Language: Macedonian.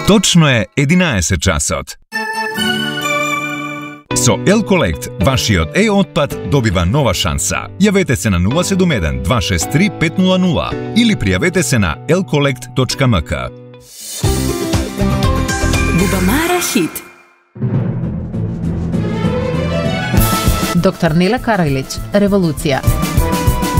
Точно е 11 часот. Со Elcollect, вашиот отпад добива нова шанса. Јавете се на 071 263 500 или пријавете се на elcollect.mk. Бубамара хит. Доктор Нела Карајлич, Револуција.